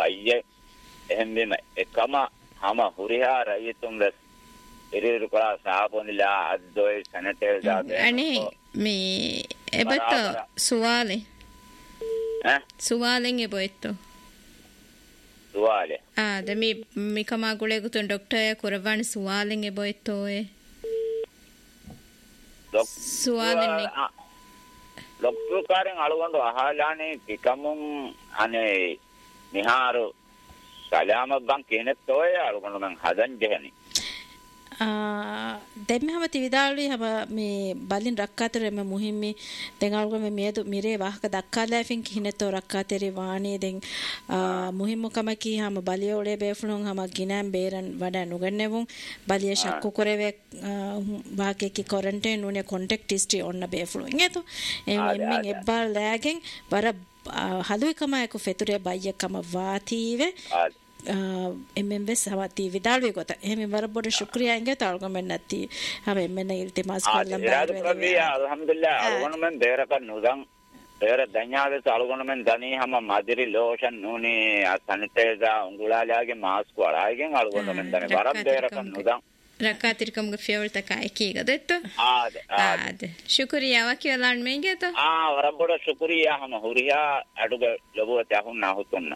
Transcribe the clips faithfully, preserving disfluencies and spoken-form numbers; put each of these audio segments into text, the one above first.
bayye එහෙම එකම හැම හුරියා රයිතුම් දැස් ඉරිරු කලා සාපොනිලා අද්දොයි සැනිටයිසර් දාගෙන අනේ මේ එබත සුවාලේ ඈ සුවාලෙන් එබොයිතෝ සුවාලේ ආ දෙමි මිකමා ගුලේ ගුතුන් ડોක්ටර් කුරවණ සුවාලෙන් එබොයිතෝ ඒ සුවාලෙන් ડોක්ටර් කාරෙන් අලුගොඬ අහලානේ පිකමුම් අනේ නිහාරු සලාමක් බං කෙනෙක් ඔය අලුගොඬ මං හදන් දෙහනේ දෙම්ම හැම තිවිදාලුයි හැම මේ බලින් රක්කාතර එම මුහිම්මි දැන් අලුගො මේ මේදු මිරේ වාහක දක්කාලාෆින් කිහිනෙතෝ රක්කාතරේ වාණී දැන් මුහිම්මකම කී හැම බලිය ඔලේ බේෆුණොන් හැම ගිනෑම් බේරන් වඩ නුගන්නෙවුන් බලිය ශක්කු කරවේ වාකේ කි ක්වරන්ටයින් උනේ කොන්ටැක්ට් හිස්ටරි ඔන්න බේෆුණොන් එතෝ එම්මින් එබ්බා ලෑගෙන් වර හලුයිකමයක ෆෙතුරේ බයියකම වාතීවේ එමෙන් වෙස් හවති විදාල්වේ ගොත එහෙම වරබොඩ ශුක්‍රියා ඉංගේ තාල්ගමෙන් නැති හැම එමෙන් ඉල්තිමාස් කරලම් බාරේ අල්හම්දුලිල්ලාහ් අලුගොනමෙන් දේරක නුදන් දේර දඤ්ඤාවේ අලුගොනමෙන් දනී හැම මදිරි ලෝෂන් නූනේ සැනිටයිසර් උඟුලාලාගේ මාස්ක් වලාගෙන් අලුගොනමෙන් දනේ වරක් දේරක නුදන් රකාතිරකම්ග ෆියවල් තකයි කීගදෙත්ත ආද ආද ශුක්‍රියා වකියලාන් මෙන්ගේත ආ වරබොඩ ශුක්‍රියා හැම හුරියා අඩුග ලොබුව තහුන් නාහුතුන්න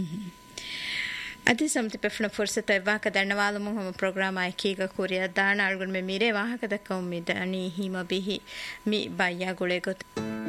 ಅದೇ ಸಮತಿ ಪೆಫ್ನ ಫುರ್ಸತ ವಾಕ ದಣ್ಣವಾಲ ಮುಹಮ ಪ್ರೋಗ್ರಾಮ್ ಆಯ್ಕೀಗ ಕೂರಿಯ ದಾಣ ಅಳ್ಗುಣ ಮೆ ಮೀರೆ ವಾಹಕ ದಕ್ಕ ಉಮ್ಮಿದ ಅನಿ ಹಿಮ ಬಿಹಿ ಮಿ ಬಾಯ್ಯ ಗುಳೆ ಗೊತ್ತು